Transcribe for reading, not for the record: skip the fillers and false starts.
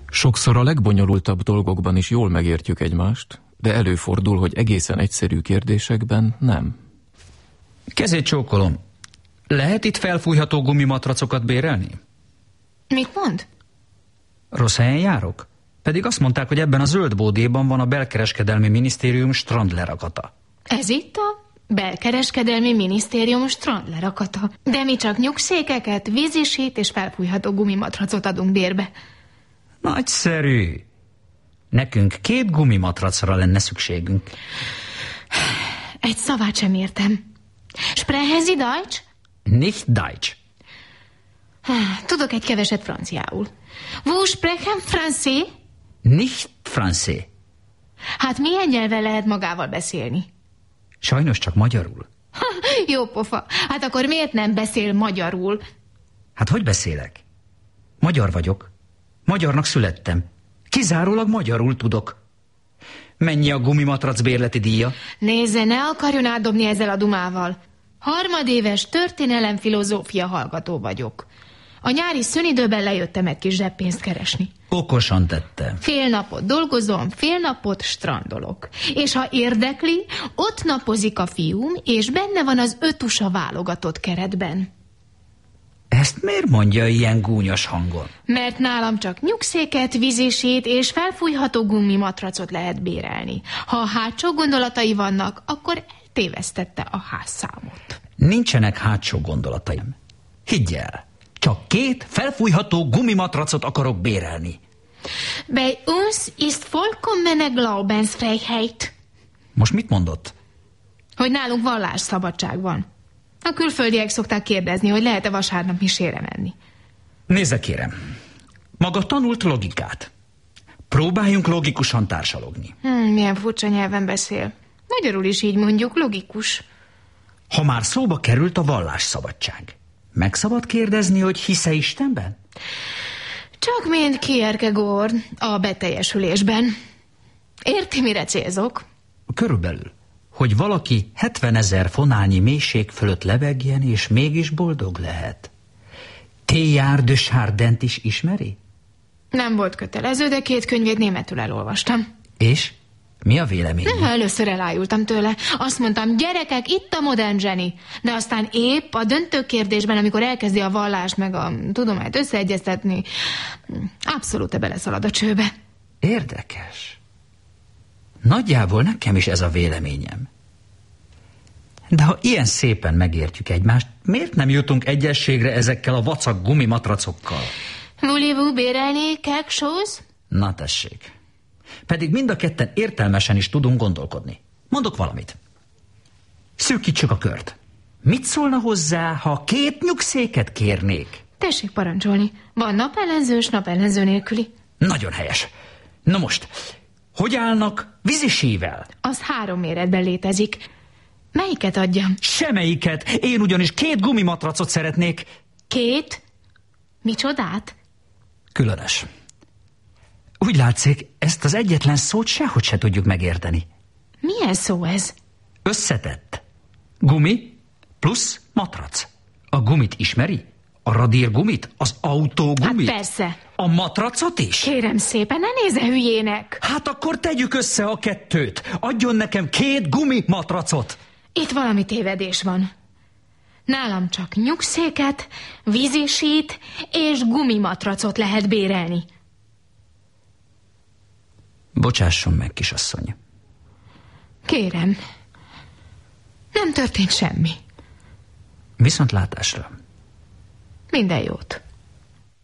Sokszor a legbonyolultabb dolgokban is jól megértjük egymást, de előfordul, hogy egészen egyszerű kérdésekben nem. Kezét csókolom. Lehet itt felfújható gumimatracokat bérelni? Mit mond? Rossz helyen járok? Pedig azt mondták, hogy ebben a zöld bódéban van a Belkereskedelmi Minisztérium strandlerakata. Ez itt a Belkereskedelmi Minisztérium strandlerakata. De mi csak nyugszékeket, vízisít és felfújható gumimatracot adunk bérbe. Nagyszerű. Nekünk 2 gumimatracra lenne szükségünk. Egy szavát sem értem. Sprechen Sie Deutsch? Nicht Deutsch. Tudok egy keveset franciául. Vous sprechen français? Nicht français. Hát milyen nyelven lehet magával beszélni? Sajnos csak magyarul. Jó pofa. Hát akkor miért nem beszél magyarul? Hát hogy beszélek? Magyar vagyok. Magyarnak születtem. Kizárólag magyarul tudok. Mennyi a gumimatrac bérleti díja? Nézze, ne akarjon átdobni ezzel a dumával. Harmadéves történelem-filozófia hallgató vagyok. A nyári szünidőben lejöttem egy kis zseppénzt keresni. Okosan tettem. Fél napot dolgozom, fél napot strandolok. És ha érdekli, ott napozik a fiúm, és benne van az 5 USA válogatott keretben. Ezt miért mondja ilyen gúnyos hangon? Mert nálam csak nyugszéket, vízisét és felfújható gumimatracot lehet bérelni. Ha a hátsó gondolatai vannak, akkor eltévesztette a házszámot. Nincsenek hátsó gondolataim. Higgy el, csak 2 felfújható gumimatracot akarok bérelni. Bei uns ist vollkommene Glaubensfreiheit. Most mit mondott? Hogy nálunk vallásszabadság van. A külföldiek szokták kérdezni, hogy lehet-e vasárnap misére menni. Nézze kérem, maga tanult logikát. Próbáljunk logikusan társalogni. Milyen furcsa nyelven beszél. Magyarul is így mondjuk, logikus. Ha már szóba került a vallásszabadság, meg szabad kérdezni, hogy hisz-e Istenben? Csak mint Kierkegaard a beteljesülésben. Érti, mire célzok? Körülbelül. Hogy valaki 70 000 fonálnyi mélység fölött lebegjen, és mégis boldog lehet. Teilhard de Chardin-t is ismeri? Nem volt kötelező, de 2 könyvét németül elolvastam. És? Mi a vélemény? Először elájultam tőle. Azt mondtam, gyerekek, itt a modern zseni. De aztán épp a döntő kérdésben, amikor elkezdi a vallást meg a tudományt összeegyeztetni, abszolút beleszalad a csőbe. Érdekes. Nagyjából nekem is ez a véleményem. De ha ilyen szépen megértjük egymást, miért nem jutunk egyességre ezekkel a vacak gumimatracokkal? Voulez-vous bérelni quelque chose? Na tessék. Pedig mind a ketten értelmesen is tudunk gondolkodni. Mondok valamit. Szűkítsük a kört. Mit szólna hozzá, ha 2 nyugszéket kérnék? Tessék parancsolni. Van napellenző és napellenző nélküli. Nagyon helyes. Na most, hogy állnak vízisível? Az 3 méretben létezik. Melyiket adjam? Semmelyiket. Én ugyanis 2 gumimatracot szeretnék. 2? Micsodát? Különös. Úgy látszik, ezt az egyetlen szót sehogy se tudjuk megérteni. Milyen szó ez? Összetett. Gumi plusz matrac. A gumit ismeri? A radírgumit? Az autógumit? Hát persze. A matracot is? Kérem szépen, ne nézze hülyének. Hát akkor tegyük össze a 2. Adjon nekem 2 gumimatracot. Itt valami tévedés van. Nálam csak nyugszéket, vízisít és gumimatracot lehet bérelni. Bocsásson meg, kisasszony. Kérem. Nem történt semmi. Viszontlátásra. Minden jót.